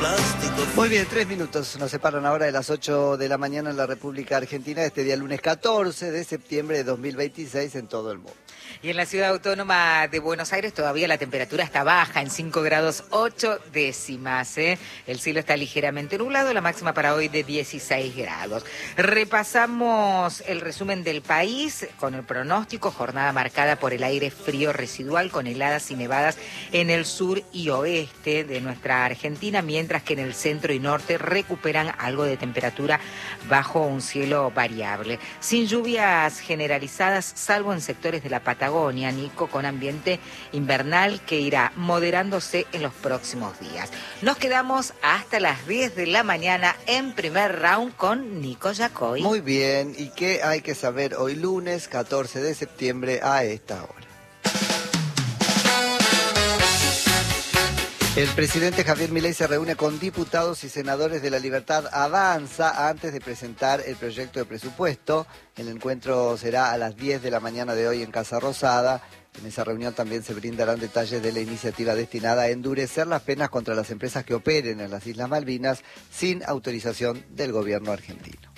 Muy bien, 3 minutos nos separan ahora de las 8 de la mañana en la República Argentina, este día lunes 14 de septiembre de 2026 en todo el mundo. Y en la ciudad autónoma de Buenos Aires todavía la temperatura está baja, en 5 grados 8 décimas. El cielo está ligeramente nublado, la máxima para hoy de 16 grados. Repasamos el resumen del país con el pronóstico, jornada marcada por el aire frío residual con heladas y nevadas en el sur y oeste de nuestra Argentina, mientras que en el centro y norte recuperan algo de temperatura bajo un cielo variable. Sin lluvias generalizadas, salvo en sectores de la Patagonia, Nico, con ambiente invernal que irá moderándose en los próximos días. Nos quedamos hasta las 10 de la mañana en primer round con Nico Yacoy. Muy bien, ¿y qué hay que saber hoy lunes 14 de septiembre a esta hora? El presidente Javier Milei se reúne con diputados y senadores de La Libertad Avanza antes de presentar el proyecto de presupuesto. El encuentro será a las 10 de la mañana de hoy en Casa Rosada. En esa reunión también se brindarán detalles de la iniciativa destinada a endurecer las penas contra las empresas que operen en las Islas Malvinas sin autorización del gobierno argentino.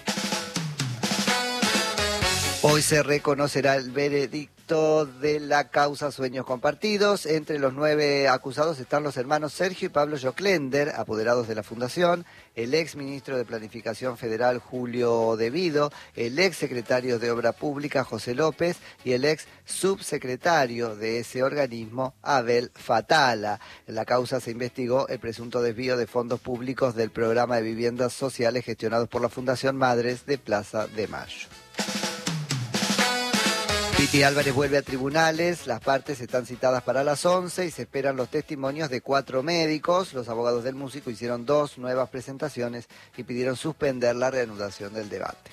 Hoy se reconocerá el veredicto de la causa Sueños Compartidos. Entre los 9 acusados están los hermanos Sergio y Pablo Joclender, apoderados de la Fundación, el ex ministro de Planificación Federal Julio De Vido, el ex secretario de Obra Pública José López y el ex subsecretario de ese organismo Abel Fatala. En la causa se investigó el presunto desvío de fondos públicos del programa de viviendas sociales gestionados por la Fundación Madres de Plaza de Mayo. Piti Álvarez vuelve a tribunales, las partes están citadas para las 11 y se esperan los testimonios de 4 médicos. Los abogados del músico hicieron 2 nuevas presentaciones y pidieron suspender la reanudación del debate.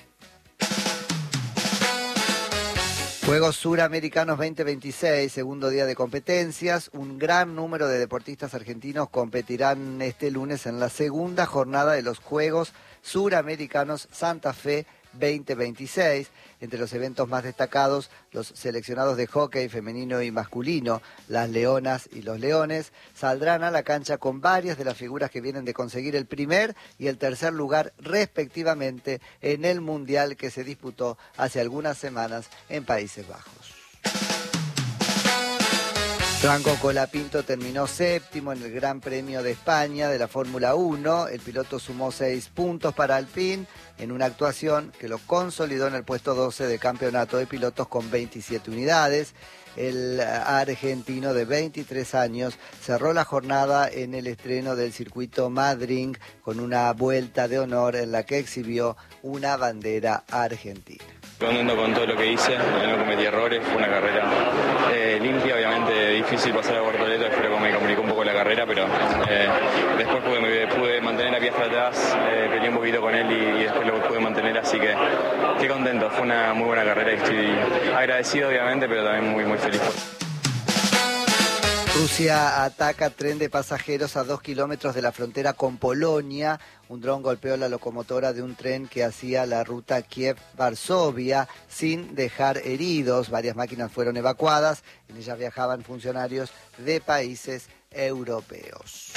Juegos Suramericanos 2026, segundo día de competencias. Un gran número de deportistas argentinos competirán este lunes en la segunda jornada de los Juegos Suramericanos Santa Fe 2026. Entre los eventos más destacados, los seleccionados de hockey femenino y masculino, las Leonas y los Leones, saldrán a la cancha con varias de las figuras que vienen de conseguir el primer y el tercer lugar respectivamente en el Mundial que se disputó hace algunas semanas en Países Bajos. Franco Colapinto terminó séptimo en el Gran Premio de España de la Fórmula 1. El piloto sumó 6 puntos para Alpine en una actuación que lo consolidó en el puesto 12 de campeonato de pilotos con 27 unidades. El argentino de 23 años cerró la jornada en el estreno del circuito Madrid con una vuelta de honor en la que exhibió una bandera argentina. Contento con todo lo que hice, no cometí errores, fue una carrera limpia, obviamente difícil pasar a Bortoleto, espero que me complicó un poco la carrera, pero después pude mantener a pie hasta atrás, peleé un poquito con él y después lo pude mantener, así que estoy contento, fue una muy buena carrera y estoy agradecido obviamente, pero también muy feliz. Rusia ataca tren de pasajeros a 2 kilómetros de la frontera con Polonia. Un dron golpeó la locomotora de un tren que hacía la ruta Kiev-Varsovia sin dejar heridos. Varias máquinas fueron evacuadas. En ellas viajaban funcionarios de países europeos.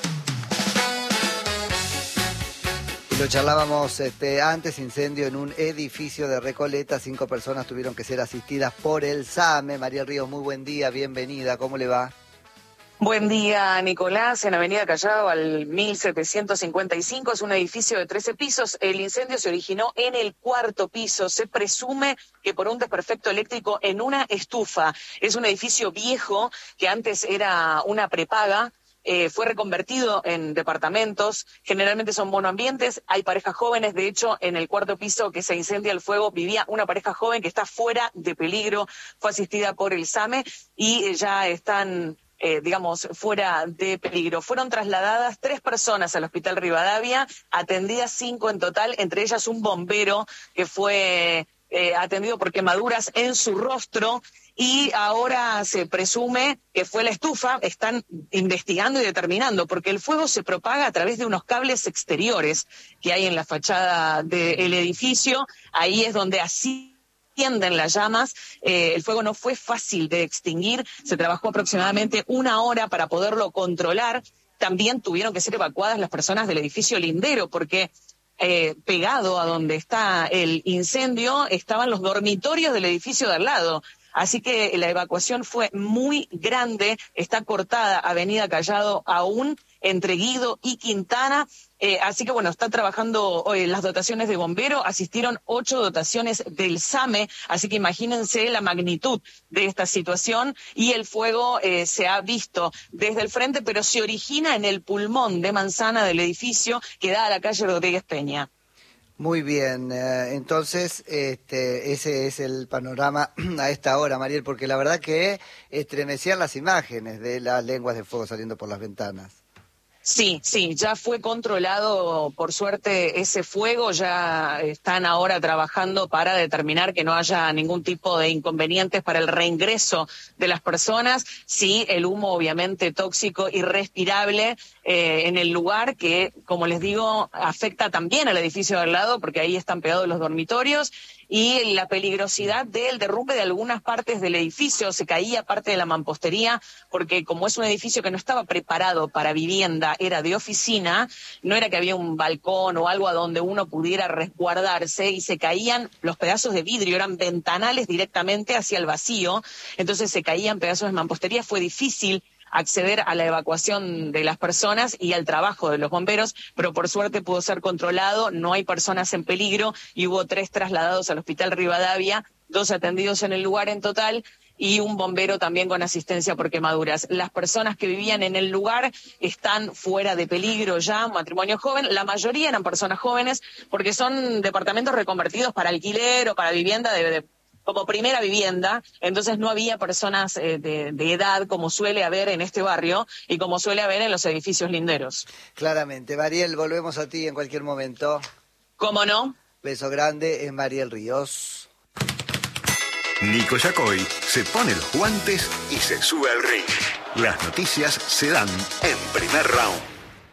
Y lo charlábamos antes, incendio en un edificio de Recoleta. 5 personas tuvieron que ser asistidas por el SAME. María Ríos, muy buen día, bienvenida, ¿cómo le va? Buen día, Nicolás. En Avenida Callao, al 1755, es un edificio de 13 pisos. El incendio se originó en el 4º piso. Se presume que por un desperfecto eléctrico en una estufa. Es un edificio viejo que antes era una prepaga. Fue reconvertido en departamentos, generalmente son monoambientes, hay parejas jóvenes, de hecho en el 4º piso que se incendia el fuego vivía una pareja joven que está fuera de peligro, fue asistida por el SAME y ya están fuera de peligro. Fueron trasladadas 3 personas al Hospital Rivadavia, atendidas 5 en total, entre ellas un bombero que fue atendido por quemaduras en su rostro y ahora se presume que fue la estufa. Están investigando y determinando porque el fuego se propaga a través de unos cables exteriores que hay en la fachada del edificio. Ahí es donde ascienden las llamas. El fuego no fue fácil de extinguir, se trabajó aproximadamente 1 hora para poderlo controlar. también tuvieron que ser evacuadas las personas del edificio lindero, porque pegado a donde está el incendio estaban los dormitorios del edificio de al lado. Así que la evacuación fue muy grande, está cortada Avenida Callado aún entre Guido y Quintana, así que bueno, está trabajando hoy las dotaciones de bombero, asistieron 8 dotaciones del SAME, así que imagínense la magnitud de esta situación, y el fuego se ha visto desde el frente, pero se origina en el pulmón de manzana del edificio que da a la calle Rodríguez Peña. Muy bien, entonces ese es el panorama a esta hora, Mariel, porque la verdad que estremecían las imágenes de las lenguas de fuego saliendo por las ventanas. Sí, ya fue controlado, por suerte, ese fuego. Ya están ahora trabajando para determinar que no haya ningún tipo de inconvenientes para el reingreso de las personas. Sí, el humo obviamente tóxico, irrespirable en el lugar que, como les digo, afecta también al edificio de al lado, porque ahí están pegados los dormitorios, y la peligrosidad del derrumbe de algunas partes del edificio. Se caía parte de la mampostería, porque como es un edificio que no estaba preparado para vivienda, era de oficina, no era que había un balcón o algo a donde uno pudiera resguardarse, y se caían los pedazos de vidrio, eran ventanales directamente hacia el vacío, entonces se caían pedazos de mampostería. Fue difícil acceder a la evacuación de las personas y al trabajo de los bomberos, pero por suerte pudo ser controlado, no hay personas en peligro, y hubo 3 trasladados al Hospital Rivadavia, 2 atendidos en el lugar en total, y un bombero también con asistencia por quemaduras. Las personas que vivían en el lugar están fuera de peligro ya, un matrimonio joven, la mayoría eran personas jóvenes, porque son departamentos reconvertidos para alquiler o para vivienda como primera vivienda, entonces no había personas de edad como suele haber en este barrio y como suele haber en los edificios linderos. Claramente. Mariel, volvemos a ti en cualquier momento. ¿Cómo no? Beso grande, es Mariel Ríos. Nico Yacoy se pone los guantes y se sube al ring. Las noticias se dan en Primer Round.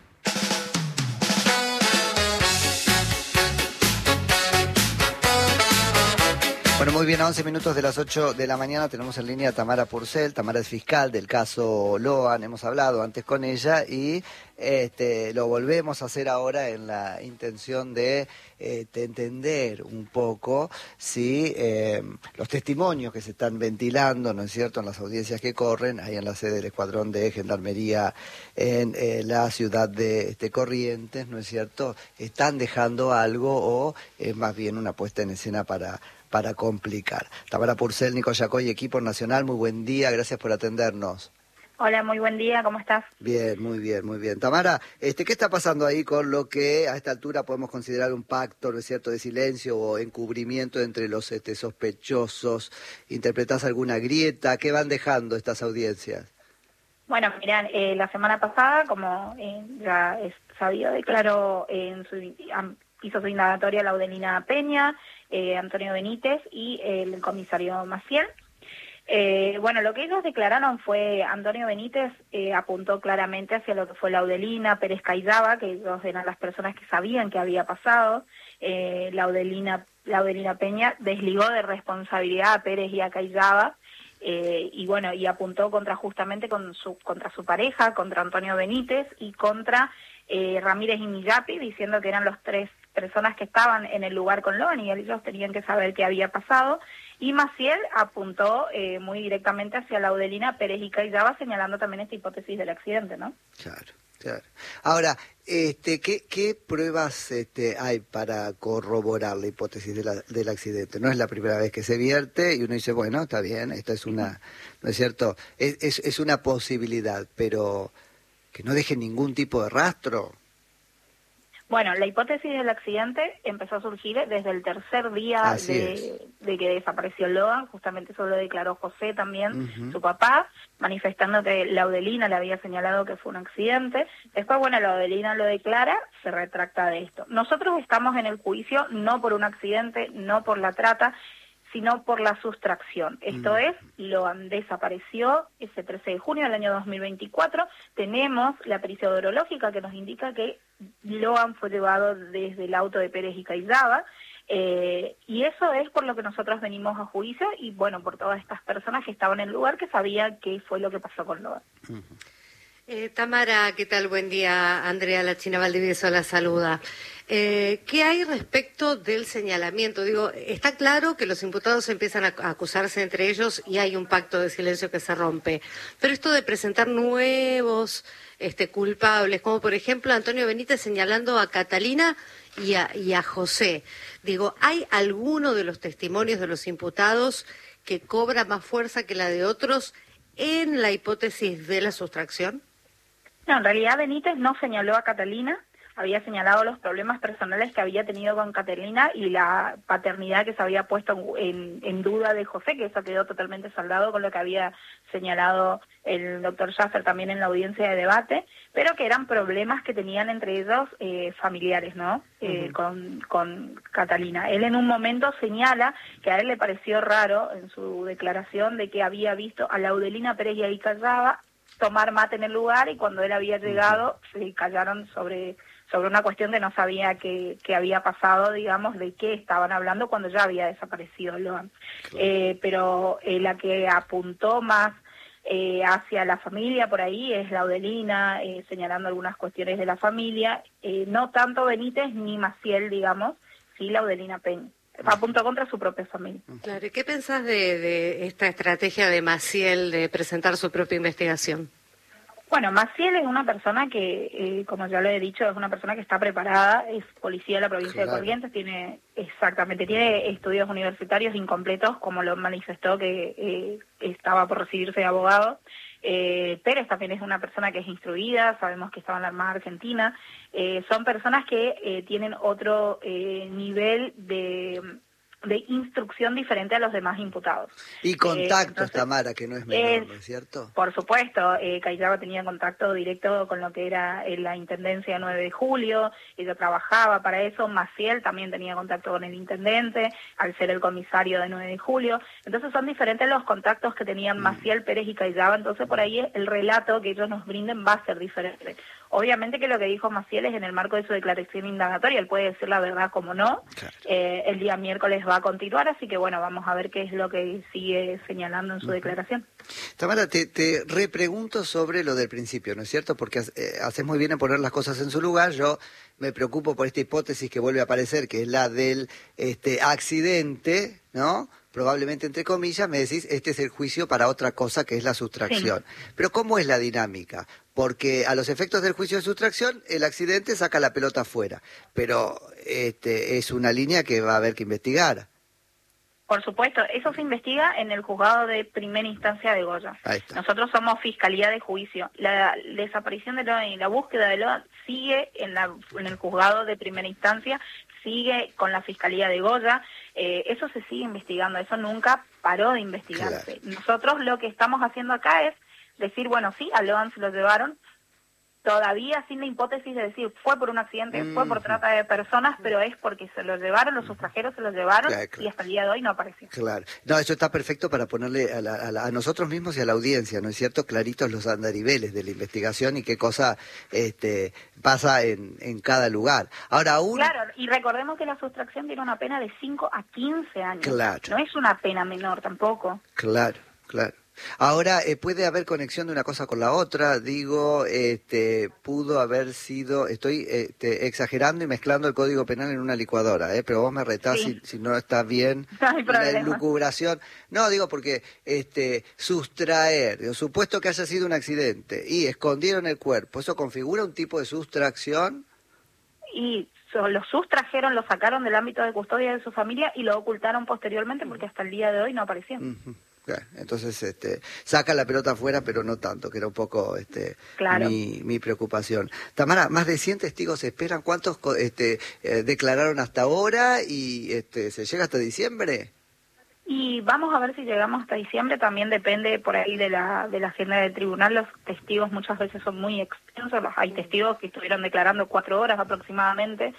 Bueno, muy bien, a 11 minutos de las 8 de la mañana tenemos en línea a Tamara Purcell. Tamara es fiscal del caso Loan, hemos hablado antes con ella y lo volvemos a hacer ahora en la intención de entender un poco si los testimonios que se están ventilando, ¿no es cierto?, en las audiencias que corren, ahí en la sede del Escuadrón de Gendarmería en la ciudad de Corrientes, ¿no es cierto?, están dejando algo o es más bien una puesta en escena para complicar. Tamara Purcell, Nico Yacoy, equipo nacional, muy buen día, gracias por atendernos. Hola, muy buen día, ¿cómo estás? Bien, muy bien, muy bien. Tamara, ¿qué está pasando ahí con lo que a esta altura podemos considerar un pacto, ¿no es cierto?, de silencio o encubrimiento entre los sospechosos? ¿Interpretás alguna grieta? ¿Qué van dejando estas audiencias? Bueno, mirá, la semana pasada, como ya es sabido, declaró hizo su indagatoria Laudelina Peña, Antonio Benítez y el comisario Maciel. Bueno, lo que ellos declararon fue, Antonio Benítez apuntó claramente hacia lo que fue Laudelina, Pérez Cayaba, que ellos eran las personas que sabían que había pasado. Laudelina Peña desligó de responsabilidad a Pérez y a Cayaba, y bueno, y apuntó justamente contra su pareja, contra Antonio Benítez y contra Ramírez y Millapi, diciendo que eran los 3 personas que estaban en el lugar con Loan y ellos tenían que saber qué había pasado. Y Maciel apuntó muy directamente hacia Laudelina, Pérez y Cayaba, señalando también esta hipótesis del accidente, ¿no? Claro. Ahora, ¿qué pruebas hay para corroborar la hipótesis del accidente? No es la primera vez que se vierte y uno dice, bueno, está bien, esta es una, ¿no es cierto? Es una posibilidad, pero que no deje ningún tipo de rastro. Bueno, la hipótesis del accidente empezó a surgir desde el tercer día de que desapareció Loan. Justamente eso lo declaró José también, su papá, manifestando que Laudelina le había señalado que fue un accidente. Después, bueno, Laudelina lo declara, se retracta de esto. Nosotros estamos en el juicio no por un accidente, no por la trata, sino por la sustracción. Esto es, Loan desapareció ese 13 de junio del año 2024. Tenemos la pericia odorológica que nos indica que Loan fue llevado desde el auto de Pérez y Cayaba, y eso es por lo que nosotros venimos a juicio y, bueno, por todas estas personas que estaban en el lugar que sabían qué fue lo que pasó con Loan. Tamara, ¿qué tal? Buen día. Andrea La China Valdivieso la saluda. ¿Qué hay respecto del señalamiento? Digo, está claro que los imputados empiezan a acusarse entre ellos y hay un pacto de silencio que se rompe. Pero esto de presentar nuevos culpables, como por ejemplo Antonio Benítez señalando a Catalina y a José. Digo, ¿hay alguno de los testimonios de los imputados que cobra más fuerza que la de otros en la hipótesis de la sustracción? No, en realidad Benítez no señaló a Catalina, había señalado los problemas personales que había tenido con Catalina y la paternidad que se había puesto en duda de José, que eso quedó totalmente saldado con lo que había señalado el doctor Schaffer también en la audiencia de debate, pero que eran problemas que tenían entre ellos familiares, ¿no? Con Catalina. Él en un momento señala que a él le pareció raro en su declaración de que había visto a Laudelina Pérez y a Icallaba tomar mate en el lugar y cuando él había llegado se callaron sobre una cuestión que no sabía que había pasado, digamos, de qué estaban hablando cuando ya había desaparecido Loan. Pero la que apuntó más hacia la familia por ahí es Laudelina, señalando algunas cuestiones de la familia, no tanto Benítez ni Maciel, digamos, sí Laudelina Peña. Apuntó contra su propia familia. Claro, ¿y qué pensás de esta estrategia de Maciel de presentar su propia investigación? Bueno, Maciel es una persona que, como ya lo he dicho, es una persona que está preparada, es policía de la provincia de Corrientes, tiene estudios universitarios incompletos, como lo manifestó que estaba por recibirse de abogado. Pérez también es una persona que es instruida, sabemos que estaba en la Armada Argentina, son personas que tienen otro nivel de instrucción diferente a los demás imputados. Y contactos, Tamara, que no es menor, ¿no es cierto? Por supuesto, Callaba tenía contacto directo con lo que era la Intendencia 9 de Julio, ella trabajaba para eso, Maciel también tenía contacto con el Intendente, al ser el comisario de 9 de Julio, entonces son diferentes los contactos que tenían Maciel, Pérez y Callaba, entonces por ahí el relato que ellos nos brinden va a ser diferente. Obviamente que lo que dijo Maciel es en el marco de su declaración indagatoria, él puede decir la verdad como no, claro. El día miércoles va a continuar, así que bueno, vamos a ver qué es lo que sigue señalando en su declaración. Tamara, te repregunto sobre lo del principio, ¿no es cierto? Porque haces muy bien en poner las cosas en su lugar, yo me preocupo por esta hipótesis que vuelve a aparecer, que es la del accidente, ¿no? Probablemente entre comillas, me decís, este es el juicio para otra cosa que es la sustracción. Sí. Pero ¿cómo es la dinámica? Porque a los efectos del juicio de sustracción, el accidente saca la pelota afuera, pero es una línea que va a haber que investigar. Por supuesto, eso se investiga en el juzgado de primera instancia de Goya. Nosotros somos Fiscalía de Juicio. La desaparición de Loan y la búsqueda de Loan sigue en el juzgado de primera instancia, sigue con la Fiscalía de Goya. Eso se sigue investigando, eso nunca paró de investigarse. Claro. Nosotros lo que estamos haciendo acá es decir, bueno, sí, a Loan se lo llevaron, todavía sin la hipótesis de decir fue por un accidente, fue por trata de personas, pero es porque se los llevaron, los sustrajeros se los llevaron, claro. Y hasta el día de hoy no apareció. Claro, no, eso está perfecto para ponerle a nosotros mismos y a la audiencia, ¿no es cierto? Claritos los andariveles de la investigación y qué cosa pasa en cada lugar. Ahora Claro, y recordemos que la sustracción tiene una pena de 5 a 15 años. Claro. No es una pena menor tampoco. Claro, claro. Ahora, puede haber conexión de una cosa con la otra, digo, pudo haber sido, estoy exagerando y mezclando el Código Penal en una licuadora, pero vos me retás si no está bien la elucubración. No, digo porque sustraer, supuesto que haya sido un accidente y escondieron el cuerpo, ¿eso configura un tipo de sustracción? Y lo sustrajeron, lo sacaron del ámbito de custodia de su familia y lo ocultaron posteriormente porque hasta el día de hoy no apareció. Entonces saca la pelota afuera, pero no tanto, que era un poco claro. mi preocupación. Tamara, más de 100 testigos se esperan. ¿Cuántos declararon hasta ahora y se llega hasta diciembre? Y vamos a ver si llegamos hasta diciembre, también depende por ahí de la agenda del tribunal, los testigos muchas veces son muy extensos, hay testigos que estuvieron declarando 4 horas aproximadamente,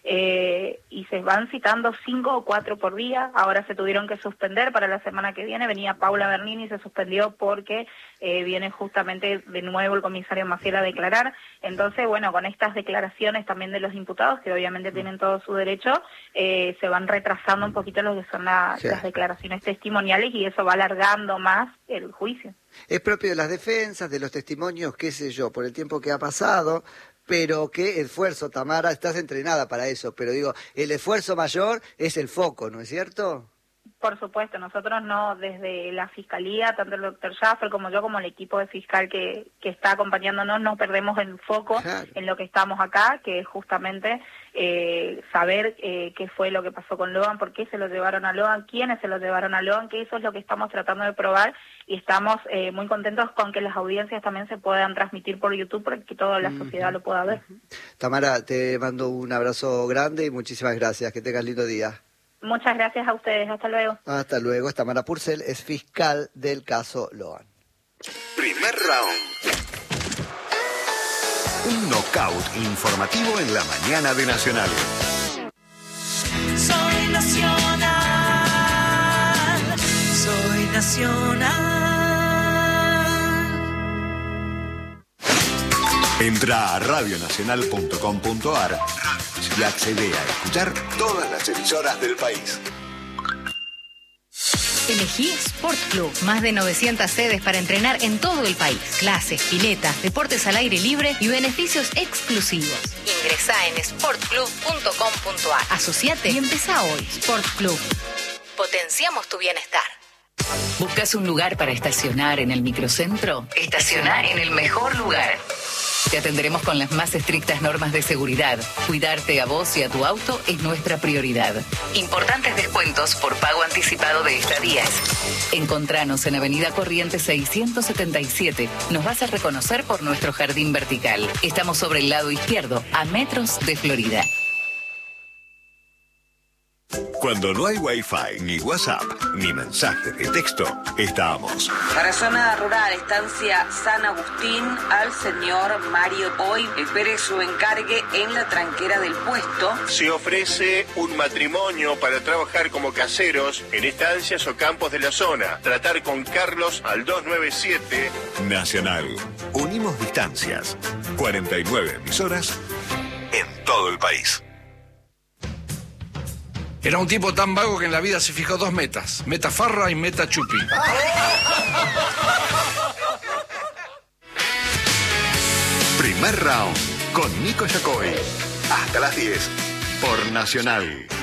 y se van citando 5 o 4 por día, ahora se tuvieron que suspender para la semana que viene, venía Paula Bernini y se suspendió porque viene justamente de nuevo el comisario Maciel a declarar, entonces bueno, con estas declaraciones también de los imputados, que obviamente tienen todo su derecho, se van retrasando un poquito lo que son las declaraciones declaraciones testimoniales y eso va alargando más el juicio. Es propio de las defensas, de los testimonios, qué sé yo, por el tiempo que ha pasado, pero qué esfuerzo, Tamara, estás entrenada para eso, pero digo, el esfuerzo mayor es el foco, ¿no es cierto? Por supuesto, nosotros no, desde la Fiscalía, tanto el doctor Schaffer como yo, como el equipo de fiscal que está acompañándonos, no perdemos el foco en lo que estamos acá, que es justamente saber qué fue lo que pasó con Logan, por qué se lo llevaron a Logan, quiénes se lo llevaron a Logan, que eso es lo que estamos tratando de probar y estamos muy contentos con que las audiencias también se puedan transmitir por YouTube para que toda la sociedad lo pueda ver. Tamara, te mando un abrazo grande y muchísimas gracias, que tengas lindo día. Muchas gracias a ustedes, hasta luego. Hasta luego. Tamara Purcell es fiscal del caso Logan. Primer round. Un knockout informativo en la mañana de Nacional. Soy Nacional, soy Nacional. Entra a radionacional.com.ar y accede a escuchar todas las emisoras del país. Elegí Sport Club. Más de 900 sedes para entrenar en todo el país. Clases, piletas, deportes al aire libre y beneficios exclusivos. Ingresá en sportclub.com.ar. Asociate y empezá hoy. Sport Club. Potenciamos tu bienestar. ¿Buscas un lugar para estacionar en el microcentro? Estacioná en el mejor lugar. Te atenderemos con las más estrictas normas de seguridad. Cuidarte a vos y a tu auto es nuestra prioridad. Importantes descuentos por pago anticipado de estadías. Encontranos en Avenida Corrientes 677. Nos vas a reconocer por nuestro jardín vertical. Estamos sobre el lado izquierdo, a metros de Florida. Cuando no hay Wi-Fi, ni WhatsApp, ni mensaje de texto, estamos. Para zona rural, estancia San Agustín, al señor Mario Boy. Espere su encargue en la tranquera del puesto. Se ofrece un matrimonio para trabajar como caseros en estancias o campos de la zona. Tratar con Carlos al 297. Nacional. Unimos distancias. 49 emisoras en todo el país. Era un tipo tan vago que en la vida se fijó 2 metas. Meta farra y meta chupi. Primer round con Nico Yacoy. Hasta las 10 por Nacional.